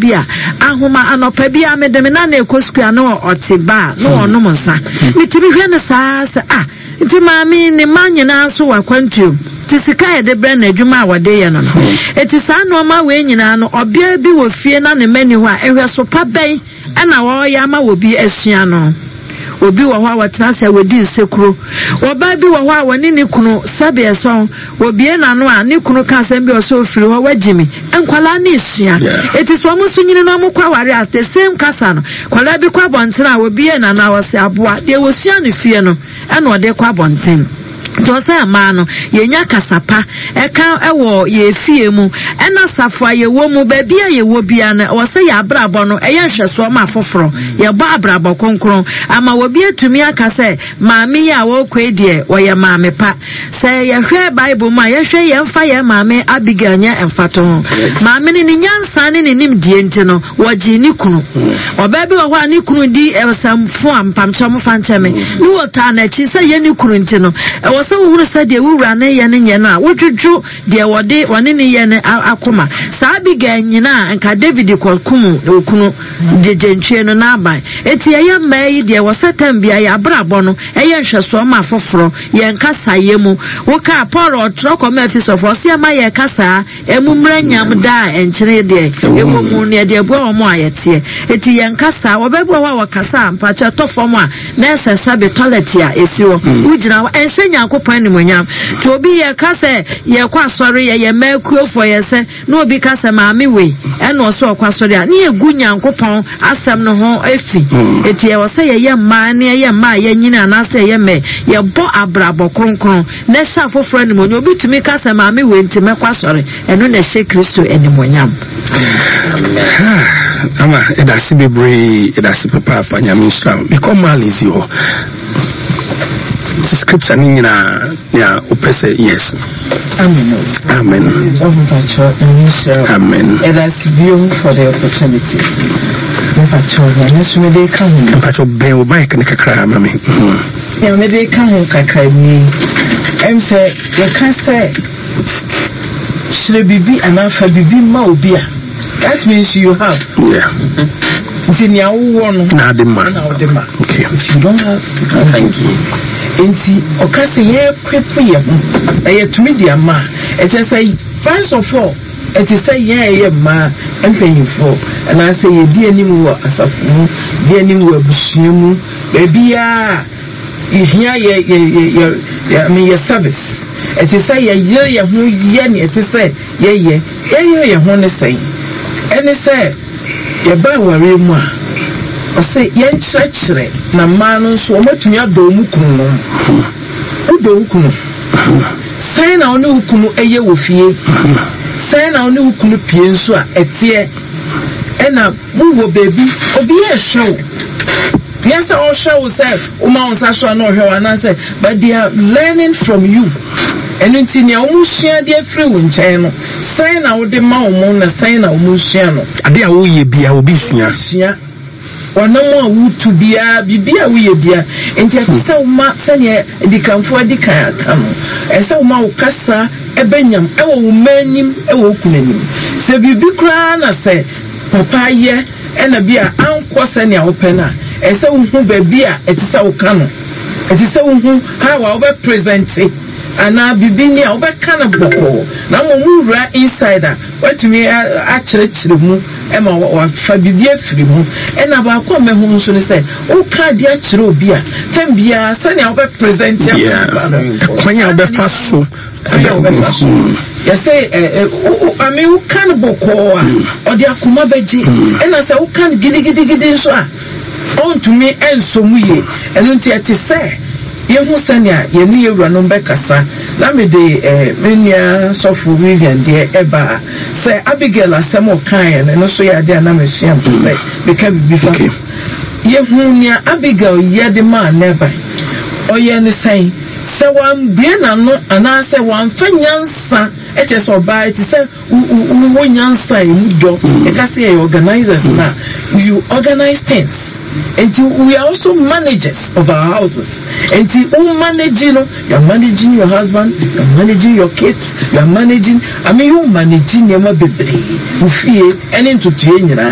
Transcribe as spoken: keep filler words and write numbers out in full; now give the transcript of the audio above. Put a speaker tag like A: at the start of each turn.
A: bi a ahoma anopa bi a medem na na ekoskua no otiba no onom nsa mitimi hwe ne saa sa ah nti maami ne manyina so wakwantuo ti sika ye de bre na adwuma a wade ye no no eti saa no ma we nyina no obia bi wo fie na ne mani ho a ehwe so pa ben na wo ya ma wo bi asua no obi wo ho a watena se wodi nsekuro oba bi wo ho a woni ne kunu sabe eso obi na no a ne kunu ka asem bi o so ofiri ho wagimi enkwala na isua eti so mo so nyine no mo kwa ware at the same kasa no kwala bi kwa bontena obi na na wose aboa de wo sua ne fie no ena ode kwa bonten Josa mano yenya kasapa eka ewo ye fie mu ena safo ye wo mu ba bia ye wo bia na wo se ya abrabo no eye hweso ma foforo ye bo abrabo konkron ama wo bia tumi aka se maami ya wo kwedie wo ye maame pa se ye hwe bible ma ye hwe ye mfa ye maame abiganya emfato maame ni ni nyansa ni ni nim die nti no wo gi ni kunu oba bi wo ho ani kunu di esamfo ampamcho mo fancheme ni wo ta na chi se ye ni kunu nti no so wuru said de wura na ye ne nye na wodwodwo de wode wone ne ye ne akoma saa biga nyina nka David kwakum okunu de jentwe no na aban eti ye mai de wosatam bia ya brabo no eye hweso ma foforo ye nkasa ye mu woka Paul otroko ma fisof osia ma ye kasa emumra nyam da enkyere de ebomu ne de ebo omo ayete eti ye nkasa obebu wa wakasa ampacha tofom a na esesa be toilet ya esiwo ujina enhenya kopani monyam to obi ye kase ye kwasori ye ye makuofo ye se no obi kase maami we ena oso okwasori a ne egu nyankopon asem no ho efi eti ye wose ye ye ma ne ye ma ye nyina na se ye me ye bo abrabo kronkron na sha foforo ni monyam obi tumi kase maami we ntime kwasori eno na she Kristo eni monyam
B: ama edasi bebre edasi papa fa nyame sra me come alizi ho scripture ni na ya upese yes
C: amen
B: amen amen
C: and that's view for the opportunity never choose na so me dey kan ho
B: pacho be o bike ne kakra mami
C: ya me dey kan ho kakra ni em say you can say shire bibi anafa bibi ma obi a that means you have
B: yeah
C: nti ya wo no
B: na de ma
C: na wo de ma
B: okay
C: if you don't have you can't thank you enti okase ye kwepo ye ho e tumi dia ma e che say first of all it is say ye ye ma empanyifo and I say ye di anim wo asafu di anim wo abusuamu be bia ihia ye ye ye I mean your service it is say ye ye ye ho ye ne it is say ye ye ye ye ho ne say and say ye ba ware mu a o say ye nkyerɛkyerɛ na ma no so o matumi adɔ mu kunu no o dɔ kunu sai na onu kunu eye wo fie sai na onu kunu pie nso a etie ena mu wo baby obi e show yes I show say o ma on sa show na ohwe wa na say but they are learning from you enu nti ne o mu hia de afiri wo nkyɛn no sai na wo de ma o mu na sai na o mu hia no
B: ade a wo ye bia obi sua
C: sua ona mo wutu bia bibia wo ye bia enti atisa wo ma sane dikanfo adikan aka no esa wo ma wo kasa ebenyam ewo wo manim ewo kunanim se bibi kra na se papa ye ena bia anko sane a wo pena esa wo hu ba bia etisa wo ka no etisa wo hu ha wa wo be present ana bibi ni a wo be ka na boko na mo mu ra insider watumi a kyerɛkyerɛ mu ema wa fa bibi afiri mu ena ba ko me hu nso ne say o ka dia kyerɛ obi a tem bia sane a wo be present ya
B: kwanya wo be fa so
C: ya say I mean wo kan boko a odi akoma beji ena say wo kan gidi gidi gidi nso a on to me enso mu ye enu nti ati say ye hu sane a ye ni ewura no be kasa na me de menia sofu Vivian de eba say Abigail asem o kan ye no so ya de na me hia mpe beka bibi fa ye hu ni Abigail ye de ma never oye ni say se wan bia na no ana se wan fanyansa e che so ba it say wo nyansa e mudo e ka say organizers na you organize things and we are also managers of our houses and you managing you are managing your husband, you are managing your kids, you are managing I mean you managing your baby ufie and into tienira